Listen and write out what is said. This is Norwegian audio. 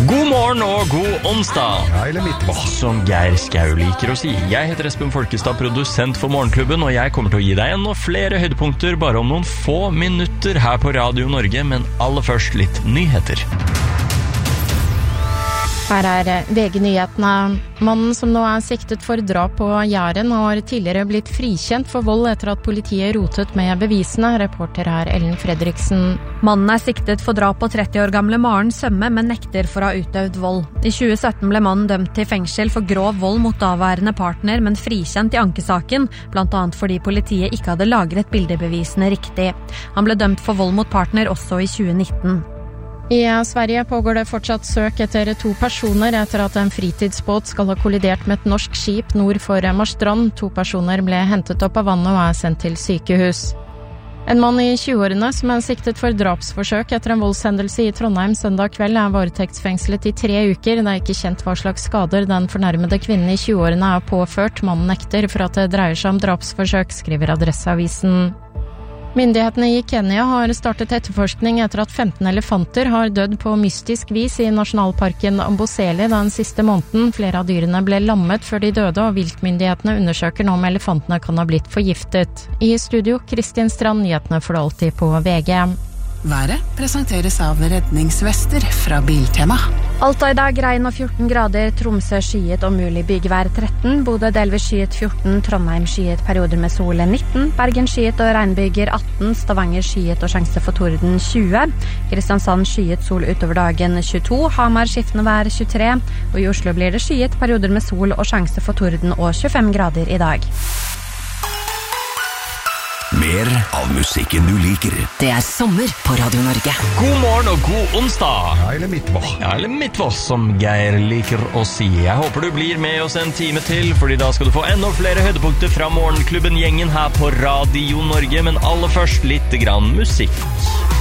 God morgen og god onsdag. Ja, eller midtvår. Som Geir Skau liker å si. Jeg heter Espen Folkestad, produsent for Morgenklubben, og jeg kommer til å gi deg enda flere høydepunkter bare om noen få minutter her på Radio Norge, men aller først litt nyheter. Her VG-nyhetene. Mannen som nå siktet for drap på Jæren har tidligere blitt frikjent for vold etter at politiet rotet med bevisene. Reporter Ellen Fredriksen. Mannen siktet for drap på 30 år gamle Maren Sømme, men nekter for å ha utøvd vold. I 2017 ble mannen dømt til fengsel for grov vold mot daværende partner, men frikjent i ankesaken, blant annet fordi politiet ikke hadde lagret bildebevisene riktig. Han ble dømt for vold mot partner også i 2019. I Sverige pågår det fortsatt søk etter 2 personer etter at en fritidsbåt skal ha kollidert med et norsk skip nord for Marstrand. 2 personer ble hentet opp av vannet og sendt til sykehus. En mann i 20-årene som siktet for drapsforsøk etter en voldshendelse i Trondheim søndag kveld varetektsfengslet i 3 uker. Det ikke kjent hva slags skader den fornærmede kvinnen i 20-årene påført. Mannen nekter for at det dreier seg om drapsforsøk, skriver Adresseavisen. Myndighetene i Kenya har startet etterforskning etter at 15 elefanter har dødd på mystisk vis i nasjonalparken Amboseli den siste måneden. Flere av dyrene ble lammet før de døde, og viltmyndighetene undersøker nå om elefantene kan ha blitt forgiftet. I studio, Kristin Strand, nyhetene får du alltid på VG. Været presenteres av redningsvester fra Biltema. Alta i dag regn og 14 grader, Tromsø skyet og mulig bygevær 13, Bodø delvis skyet 14, Trondheim skyet perioder med sol 19, Bergen skyet og regnbyger 18, Stavanger skyet og sjanse for torden 20, Kristiansand skyet sol utover dagen 22, Hamar skiftende vær 23, og i Oslo blir det skyet perioder med sol og sjanse for torden og 25 grader i dag. Mer av musikken du liker. Det sommer på Radio Norge. God morgen og god onsdag. Ja, eller midtvår. Ja, eller midtvår, som Geir liker å si. Jeg håper du blir med oss en time til, fordi da skal du få enda flere høydepunkter fra Morgenklubben-gjengen her på Radio Norge, men aller først litt grann musikk.